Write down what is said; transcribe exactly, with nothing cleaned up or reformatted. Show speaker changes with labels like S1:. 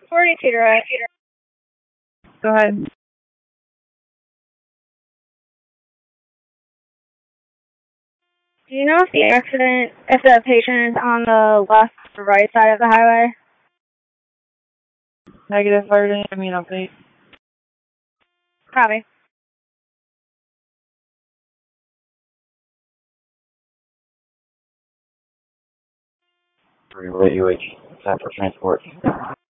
S1: forty-two direct.
S2: Go ahead.
S1: Do you know if the accident, if the patient is on the left or right side of the highway?
S2: Negative, fire didn't give me an update.
S1: Copy.
S3: Relay U H, time for transport.